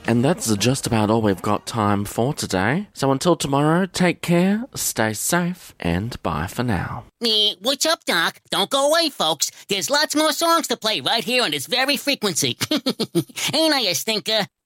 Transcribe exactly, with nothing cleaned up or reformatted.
And that's just about all we've got time for today. So until tomorrow, take care, stay safe, and bye for now. Eh, what's up, Doc? Don't go away, folks. There's lots more songs to play right here on this very frequency. Ain't I a stinker?